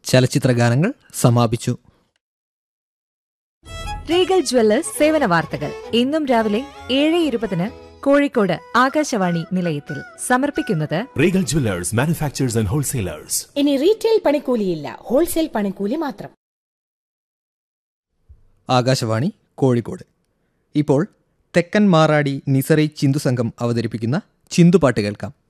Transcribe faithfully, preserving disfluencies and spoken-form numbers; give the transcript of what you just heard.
ചലച്ചിത്ര ഗാനങ്ങൾ സമാപിച്ചു. റീഗൽ ജ്വല്ലേഴ്സ് സേവന വാർത്തകൾ ഇന്നും രാവിലെ ഏഴ് ഇരുപതിന് കോഴിക്കോട് ആകാശവാണി നിലയത്തിൽ സമർപ്പിക്കുന്നത് Regal Jewellers manufacturers and wholesalers. ഇനി റീറ്റെയിൽ പണിക്കൂലിയില്ല, ഹോൾസെയിൽ പണിക്കൂലി മാത്രം. ആകാശവാണി കോഴിക്കോട്. ഇപ്പോൾ തെക്കൻ മാറാടി നിസറി ചിന്തു സംഘം അവതരിപ്പിക്കുന്ന ചിന്തുപാട്ട് കേൾക്കാം.